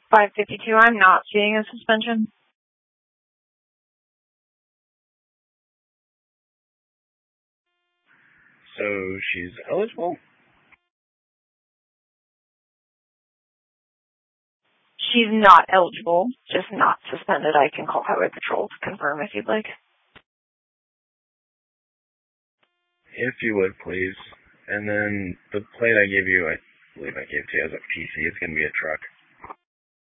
552, I'm not seeing a suspension. So she's eligible? She's not eligible, just not suspended. I can call Highway Patrol to confirm if you'd like. If you would, please. And then the plate I gave you, I believe I gave to you as a PC. It's going to be a truck.